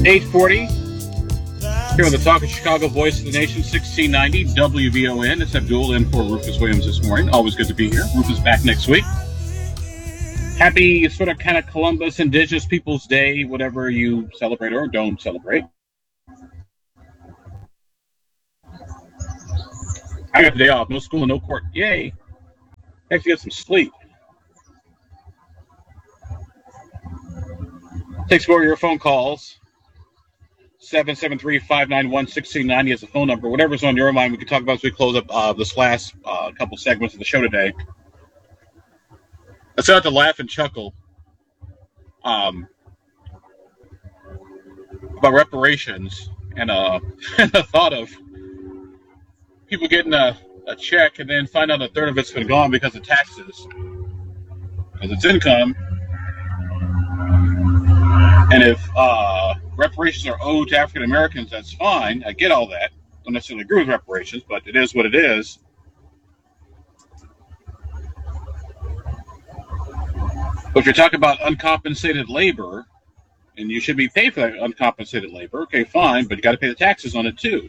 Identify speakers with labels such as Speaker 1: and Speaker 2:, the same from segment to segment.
Speaker 1: 840 here on the Talk of Chicago, Voice of the Nation, 1690 WVON. It's Abdul in for Rufus Williams this morning. Always good to be here. Rufus back next week. Happy sort of kind of Columbus Indigenous Peoples Day, whatever you celebrate or don't celebrate. I got the day off. No school and no court. Yay. Have to get some sleep. Takes more of your phone calls. 773-591-1690 is the phone number. Whatever's on your mind, we can talk about as we close up this last couple segments of the show today. I started to laugh and chuckle about reparations and the thought of people getting a check and then find out a third of it's been gone because of taxes, because it's income. And if reparations are owed to African Americans, that's fine. I get all that. Don't necessarily agree with reparations, but it is what it is. But if you're talking about uncompensated labor, and you should be paid for that uncompensated labor, okay, fine, but you got to pay the taxes on it too.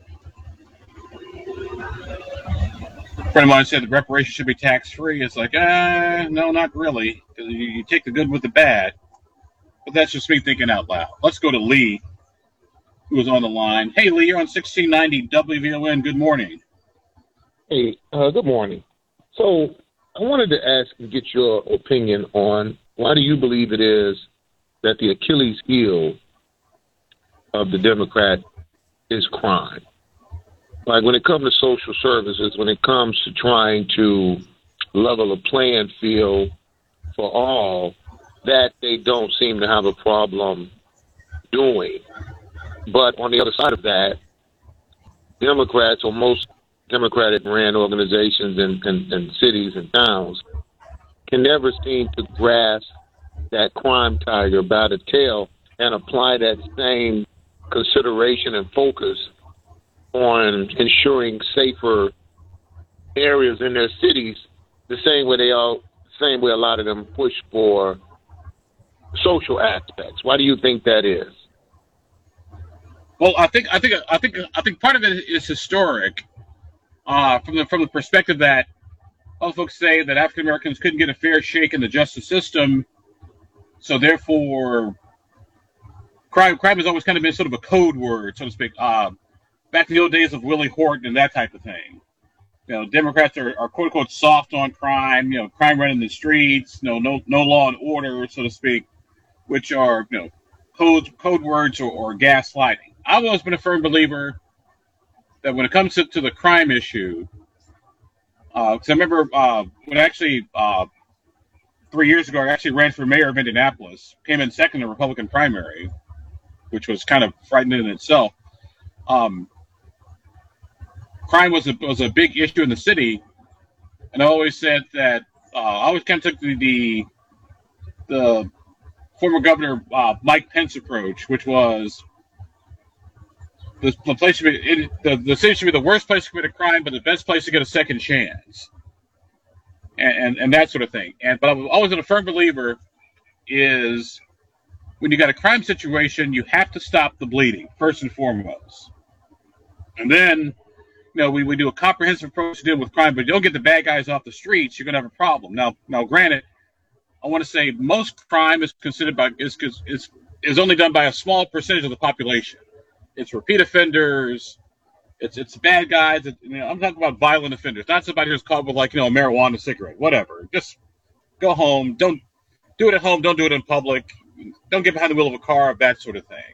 Speaker 1: A friend of mine said that reparations should be tax-free. It's like, no, not really. You take the good with the bad. But that's just me thinking out loud. Let's go to Lee, who is on the line. Hey, Lee, you're on 1690 WVON. Good morning.
Speaker 2: Hey, good morning. So I wanted to ask and get your opinion on why do you believe it is that the Achilles heel of the Democrat is crime? Like when it comes to social services, when it comes to trying to level a playing field for all, that they don't seem to have a problem doing. But on the other side of that, Democrats or most Democratic-ran organizations and cities and towns can never seem to grasp that crime tiger by the tail and apply that same consideration and focus on ensuring safer areas in their cities the same way a lot of them push for social aspects. Why do you think that is?
Speaker 1: Well, I think part of it is historic, from the perspective that other folks say that African Americans couldn't get a fair shake in the justice system, so therefore, crime has always kind of been sort of a code word, so to speak. Back in the old days of Willie Horton and that type of thing, Democrats are quote unquote soft on crime. Crime running the streets, no law and order, so to speak, which are code words or gaslighting. I've always been a firm believer that when it comes to the crime issue, because I remember when actually 3 years ago I actually ran for mayor of Indianapolis, came in second in the Republican primary, which was kind of frightening in itself. Crime was a big issue in the city, and I always said that I always kind of took the former Governor Mike Pence approach, which was the place should be the city should be the worst place to commit a crime, but the best place to get a second chance, and that sort of thing. But I've always been a firm believer is when you got a crime situation, you have to stop the bleeding first and foremost, and then we do a comprehensive approach to deal with crime, but you don't get the bad guys off the streets, you're gonna have a problem. Now, granted, I want to say most crime is considered is only done by a small percentage of the population. It's repeat offenders. It's bad guys. I'm talking about violent offenders, not somebody who's caught with a marijuana cigarette, whatever. Just go home. Don't do it at home. Don't do it in public. Don't get behind the wheel of a car. That sort of thing.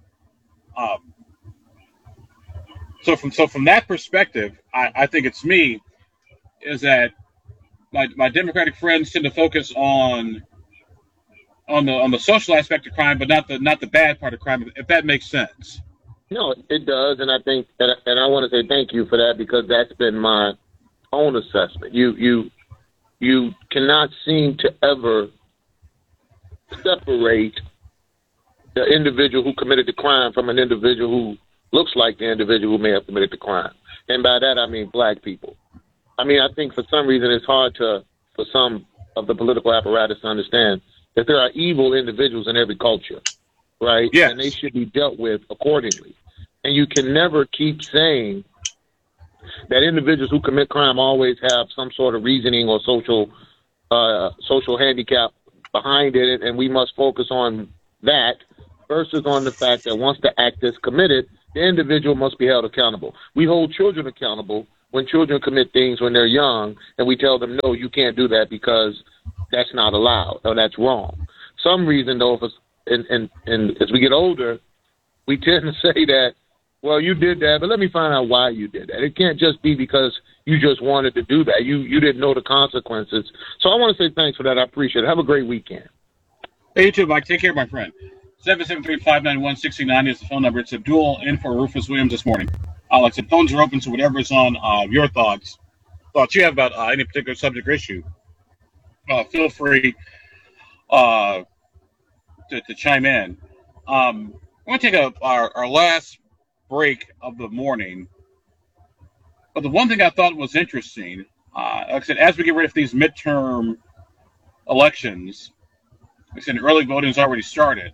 Speaker 1: So from that perspective, I think it's me is that my Democratic friends tend to focus on the social aspect of crime, but not the bad part of crime. If that makes sense.
Speaker 2: No, it does, and I think, and I want to say thank you for that because that's been my own assessment. You cannot seem to ever separate the individual who committed the crime from an individual who looks like the individual who may have committed the crime, and by that I mean black people. I think for some reason it's hard for some of the political apparatus to understand that there are evil individuals in every culture. right?
Speaker 1: Yes.
Speaker 2: And they should be dealt with accordingly. And you can never keep saying that individuals who commit crime always have some sort of reasoning or social handicap behind it, and we must focus on that versus on the fact that once the act is committed, the individual must be held accountable. We hold children accountable when children commit things when they're young, and we tell them, no, you can't do that because that's not allowed or that's wrong. Some reason, though, and as we get older, we tend to say that, well, you did that, but let me find out why you did that. It can't just be because you just wanted to do that. You didn't know the consequences. So I want to say thanks for that. I appreciate it. Have a great weekend.
Speaker 1: Hey, you too, Mike. Take care, my friend. 773-591-6090 is the phone number. It's Abdul in for Rufus Williams this morning. Like I said, phones are open, so whatever's on your thoughts you have about any particular subject or issue, feel free to chime in. I'm going to take our last break of the morning. But the one thing I thought was interesting, like I said, as we get ready for these midterm elections, like I said, early voting has already started.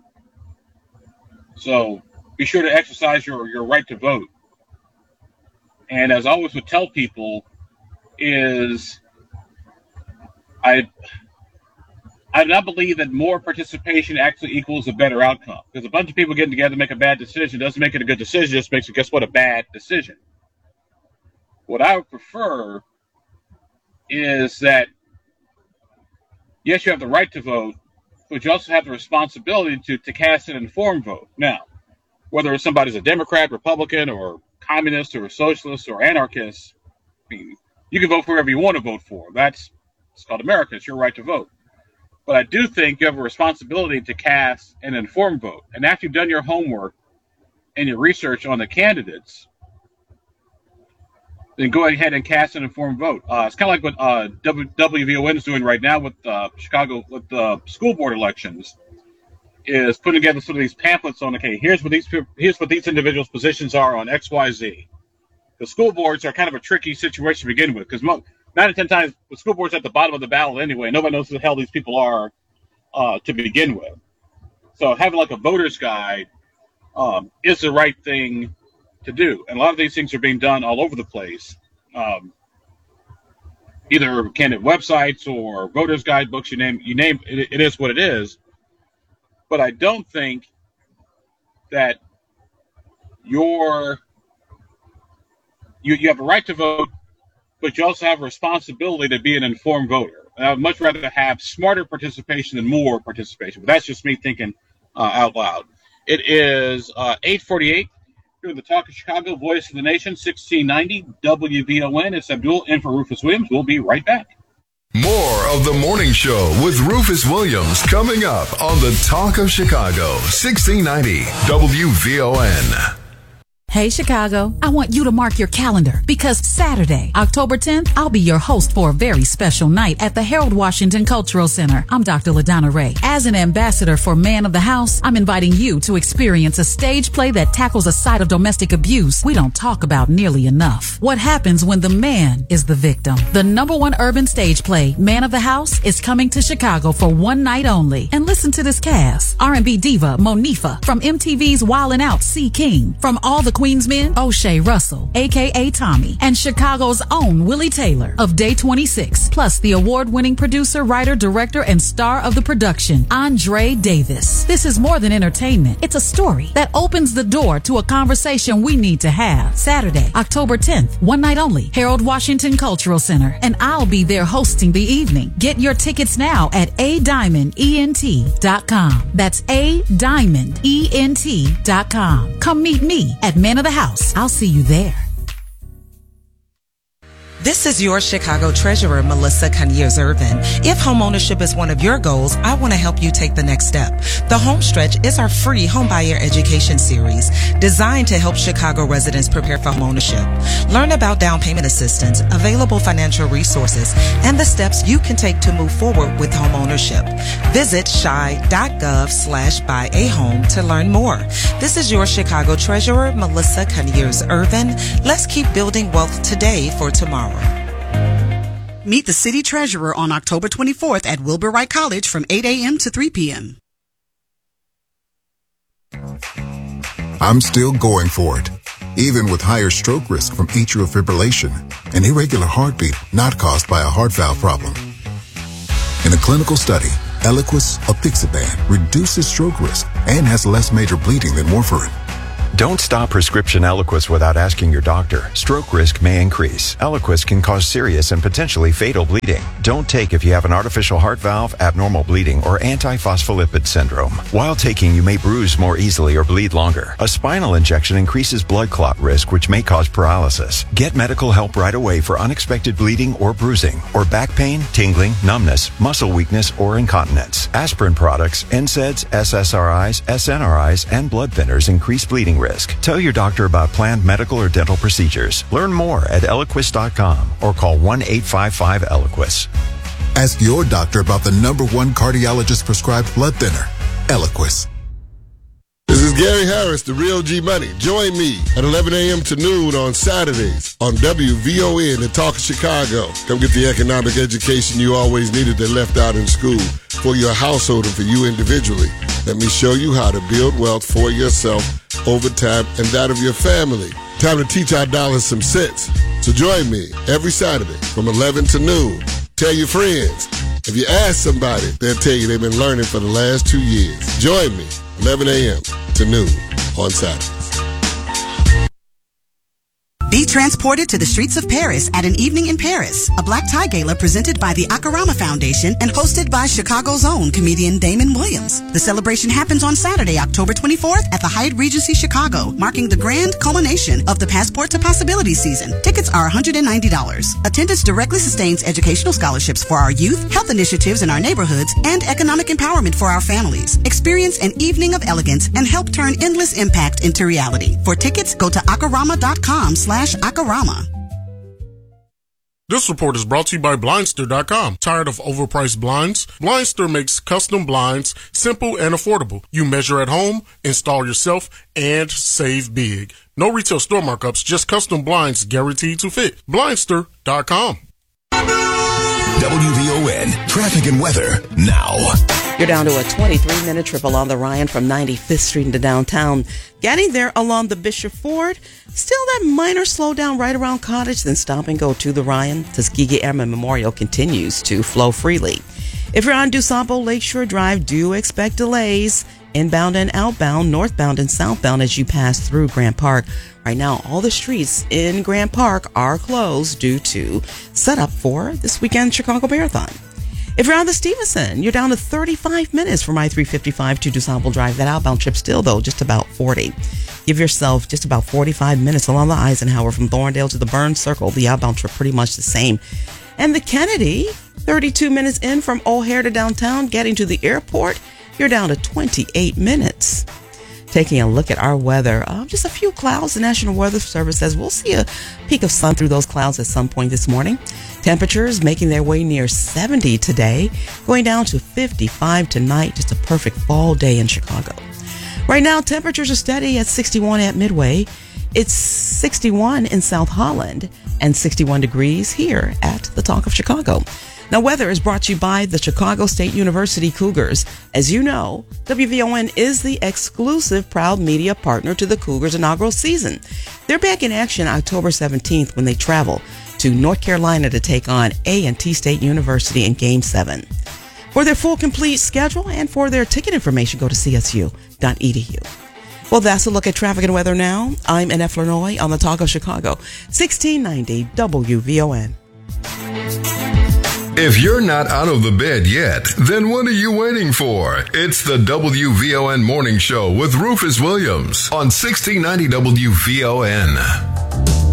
Speaker 1: So be sure to exercise your right to vote. And as I always would tell people is I do not believe that more participation actually equals a better outcome. Because a bunch of people getting together to make a bad decision doesn't make it a good decision, just makes it, guess what, a bad decision. What I would prefer is that, yes, you have the right to vote, but you also have the responsibility to cast an informed vote. Now, whether somebody's a Democrat, Republican, or communist, or a socialist, or anarchist, I mean, you can vote for whoever you want to vote for. It's called America. It's your right to vote. But I do think you have a responsibility to cast an informed vote. And after you've done your homework and your research on the candidates, then go ahead and cast an informed vote. It's kind of like what WVON is doing right now with Chicago, with the school board elections, is putting together sort of these pamphlets on, okay, here's what these individuals' positions are on X, Y, Z. The school boards are kind of a tricky situation to begin with, because 9 out of 10 times the school board's at the bottom of the ballot anyway. Nobody knows who the hell these people are to begin with. So having like a voter's guide is the right thing to do. And a lot of these things are being done all over the place. Either candidate websites or voters guide books, you name it is what it is. But I don't think that you have a right to vote, but you also have a responsibility to be an informed voter. I would much rather have smarter participation than more participation. But that's just me thinking out loud. It is 8:48. Here the Talk of Chicago, Voice of the Nation, 1690 WVON. It's Abdul in for Rufus Williams. We'll be right back.
Speaker 3: More of the morning show with Rufus Williams coming up on the Talk of Chicago, 1690 WVON.
Speaker 4: Hey, Chicago, I want you to mark your calendar because Saturday, October 10th, I'll be your host for a very special night at the Harold Washington Cultural Center. I'm Dr. LaDonna Ray. As an ambassador for Man of the House, I'm inviting you to experience a stage play that tackles a side of domestic abuse we don't talk about nearly enough. What happens when the man is the victim? The #1 urban stage play, Man of the House, is coming to Chicago for one night only. And listen to this cast. R&B diva Monifa, from MTV's Wildin' Out, C. King, from All the Queen's Men, O'Shea Russell, a.k.a. Tommy, and Chicago's own Willie Taylor of Day 26, plus the award-winning producer, writer, director, and star of the production, Andre Davis. This is more than entertainment. It's a story that opens the door to a conversation we need to have. Saturday, October 10th, one night only, Harold Washington Cultural Center, and I'll be there hosting the evening. Get your tickets now at adiamondent.com. That's adiamondent.com. Come meet me at Man of the House. I'll see you there.
Speaker 5: This is your Chicago Treasurer, Melissa Conyers-Irvin. If homeownership is one of your goals, I want to help you take the next step. The Home Stretch is our free homebuyer education series designed to help Chicago residents prepare for homeownership. Learn about down payment assistance, available financial resources, and the steps you can take to move forward with homeownership. Visit chi.gov/buyahome to learn more. This is your Chicago Treasurer, Melissa Conyers-Irvin. Let's keep building wealth today for tomorrow.
Speaker 6: Meet the City Treasurer on October 24th at Wilbur Wright College from 8 a.m. to 3 p.m.
Speaker 7: I'm still going for it, even with higher stroke risk from atrial fibrillation, an irregular heartbeat not caused by a heart valve problem. In a clinical study, Eliquis apixaban reduces stroke risk and has less major bleeding than warfarin.
Speaker 8: Don't stop prescription Eliquis without asking your doctor. Stroke risk may increase. Eliquis can cause serious and potentially fatal bleeding. Don't take if you have an artificial heart valve, abnormal bleeding, or antiphospholipid syndrome. While taking, you may bruise more easily or bleed longer. A spinal injection increases blood clot risk, which may cause paralysis. Get medical help right away for unexpected bleeding or bruising, or back pain, tingling, numbness, muscle weakness, or incontinence. Aspirin products, NSAIDs, SSRIs, SNRIs, and blood thinners increase bleeding risk. Tell your doctor about planned medical or dental procedures. Learn more at Eliquis.com or call 1-855-ELIQUIS.
Speaker 7: Ask your doctor about the #1 cardiologist prescribed blood thinner, Eliquis.
Speaker 9: This is Gary Harris, the Real G Money. Join me at 11 a.m. to noon on Saturdays on WVON, the Talk of Chicago. Come get the economic education you always needed that left out in school for your household and for you individually. Let me show you how to build wealth for yourself over time and that of your family. Time to teach our dollars some sense. So join me every Saturday from 11 to noon. Tell your friends. If you ask somebody, they'll tell you they've been learning for the last 2 years. Join me 11 a.m. to noon on Saturdays.
Speaker 6: Be transported to the streets of Paris at An Evening in Paris, a black tie gala presented by the Akarama Foundation and hosted by Chicago's own comedian Damon Williams. The celebration happens on Saturday, October 24th at the Hyatt Regency Chicago, marking the grand culmination of the Passport to Possibility season. Tickets are $190. Attendance directly sustains educational scholarships for our youth, health initiatives in our neighborhoods, and economic empowerment for our families. Experience an evening of elegance and help turn endless impact into reality. For tickets, go to akarama.com/Akarama.
Speaker 10: This report is brought to you by Blindster.com. Tired of overpriced blinds? Blindster makes custom blinds simple and affordable. You measure at home, install yourself, and save big. No retail store markups, just custom blinds guaranteed to fit. Blindster.com.
Speaker 3: WVON traffic and weather now.
Speaker 11: You're down to a 23-minute trip along the Ryan from 95th Street into downtown. Getting there along the Bishop Ford, still that minor slowdown right around Cottage, then stop and go to the Ryan. Tuskegee Airmen Memorial continues to flow freely. If you're on DuSable Lakeshore Drive, do expect delays inbound and outbound, northbound and southbound as you pass through Grant Park. Right now, all the streets in Grant Park are closed due to setup for this weekend Chicago Marathon. If you're on the Stevenson, you're down to 35 minutes from I-355 to DuSable Drive. That outbound trip still, though, just about 40. Give yourself just about 45 minutes along the Eisenhower from Thorndale to the Burns Circle. The outbound trip pretty much the same. And the Kennedy, 32 minutes in from O'Hare to downtown, getting to the airport, you're down to 28 minutes. Taking a look at our weather, just a few clouds. The National Weather Service says we'll see a peak of sun through those clouds at some point this morning. Temperatures making their way near 70 today, going down to 55 tonight. Just a perfect fall day in Chicago. Right now, temperatures are steady at 61 at Midway. It's 61 in South Holland and 61 degrees here at the Talk of Chicago. Now, weather is brought to you by the Chicago State University Cougars. As you know, WVON is the exclusive proud media partner to the Cougars' inaugural season. They're back in action October 17th when they travel to North Carolina to take on A&T State University in Game 7. For their full complete schedule and for their ticket information, go to csu.edu. Well, that's a look at traffic and weather now. I'm Annette Flournoy on the Talk of Chicago, 1690 WVON.
Speaker 3: If you're not out of the bed yet, then what are you waiting for? It's the WVON Morning Show with Rufus Williams on 1690 WVON.